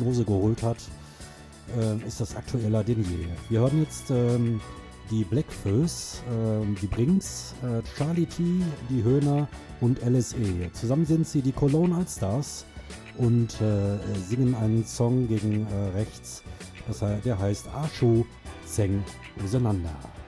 Hose geholt hat, ist das aktueller denn je. Wir hören jetzt die Blackfoes, die Brinks, Charlie T, die Höhner und LSE. Zusammen sind sie die Cologne Allstars und singen einen Song gegen rechts, der heißt Ashu Zeng Auseinander.